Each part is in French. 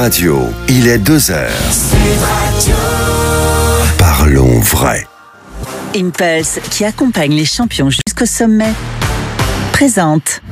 Radio, il est 2h. Parlons vrai. Impulse, qui accompagne les champions jusqu'au sommet, présente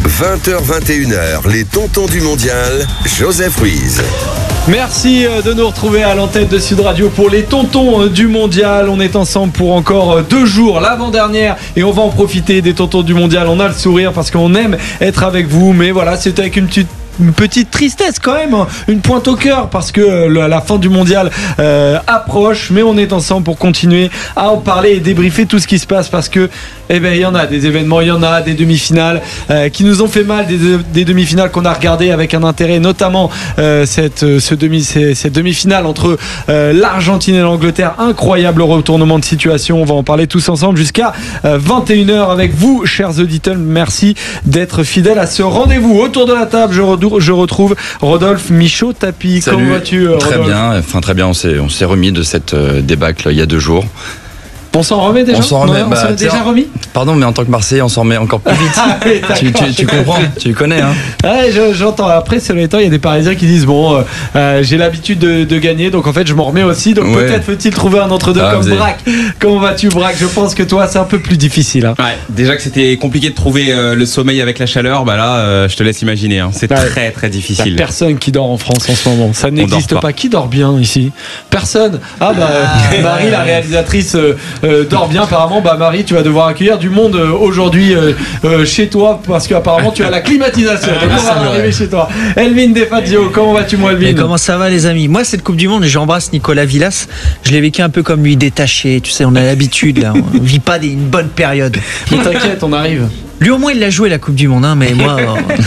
20h-21h, les tontons du mondial, Joseph Ruiz. Merci de nous retrouver à l'antenne de Sud Radio pour les tontons du mondial. On est ensemble pour encore 2 jours, l'avant-dernière, et on va en profiter des tontons du mondial. On a le sourire parce qu'on aime être avec vous, mais voilà, c'est avec une petite tristesse quand même, une pointe au cœur, parce que la fin du mondial approche, mais on est ensemble pour continuer à en parler et débriefer tout ce qui se passe, parce que il y en a des événements, il y en a des demi-finales qui nous ont fait mal, des demi-finales qu'on a regardées avec un intérêt, notamment cette demi-finale entre l'Argentine et l'Angleterre. Incroyable retournement de situation. On va en parler tous ensemble jusqu'à 21h avec vous, chers auditeurs. Merci d'être fidèles à ce rendez-vous. Autour de la table, je retrouve Rodolphe Michaud-Tapi. Comment vas-tu, Rodolphe ? Très bien, on s'est remis de cette débâcle il y a 2 jours. On s'en remet déjà ? On s'en remet. On s'en est déjà remis ? Pardon, mais en tant que Marseillais, on s'en remet encore plus vite. Tu comprends, tu connais, hein ? Ouais, j'entends. Après, sur les temps, il y a des Parisiens qui disent j'ai l'habitude de gagner, donc en fait, je m'en remets aussi. Donc peut-être faut-il trouver un entre-deux comme Braque. Comment vas-tu, Braque ? Je pense que toi, c'est un peu plus difficile. Hein. Ouais, déjà que c'était compliqué de trouver le sommeil avec la chaleur, là, je te laisse imaginer. Hein. C'est très, très difficile. Il n'y a personne qui dort en France en ce moment. Ça n'existe pas. Qui dort bien ici ? Personne. Marie, la réalisatrice. Dors bien apparemment. Marie, tu vas devoir accueillir du monde aujourd'hui chez toi, parce qu'apparemment tu as la climatisation. Donc on va arriver chez toi. Elvin Defazio, comment vas-tu, moi, Elvin ? Et comment ça va, les amis ? Moi, cette Coupe du Monde, j'embrasse Nicolas Villas. Je l'ai vécu un peu comme lui, détaché. Tu sais, on a l'habitude là. On vit pas une bonne période. Mais t'inquiète, on arrive. Lui, au moins, il l'a joué la Coupe du Monde, hein, mais moi,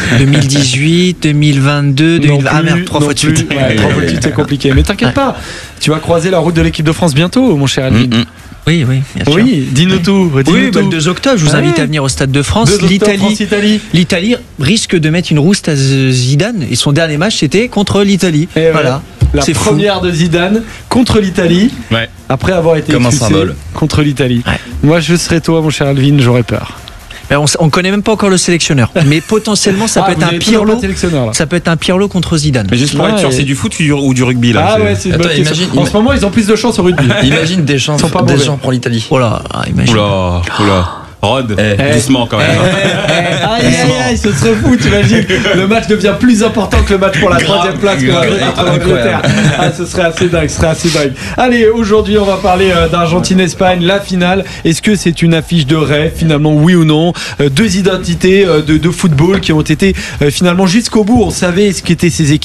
2018, 2022, 2020. Ah merde, 3 fois de suite. 3 fois de suite, c'est compliqué. Mais t'inquiète pas, tu vas croiser la route de l'équipe de France bientôt, mon cher Elvin. Oui, bien sûr. Oui, dis-nous tout. Le 2 octobre, je vous invite à venir au Stade de France. L'Italie risque de mettre une rouste à Zidane, et son dernier match, c'était contre l'Italie. Et voilà. La première de Zidane contre l'Italie, après avoir été expulsé contre l'Italie. Ouais. Moi, je serais toi, mon cher Elvin, j'aurais peur. On connaît même pas encore le sélectionneur, mais potentiellement ça peut être un Pirlo. Ça peut être un Pirlo contre Zidane. Mais juste pour être sûr, c'est du foot ou du rugby là ? C'est une bonne question. En ce moment, ils ont plus de chance au rugby. Imagine Deschamps pour l'Italie. Imagine. Oula. Rod, doucement quand même. Aïe, ce serait fou, t'imagines. Le match devient plus important que le match pour la 3e place contre l'Angleterre. Ce serait assez dingue. Allez, aujourd'hui, on va parler d'Argentine-Espagne, la finale. Est-ce que c'est une affiche de rêve, finalement, oui ou non ? 2 identités de football qui ont été finalement jusqu'au bout. On savait ce qu'étaient ces équipes.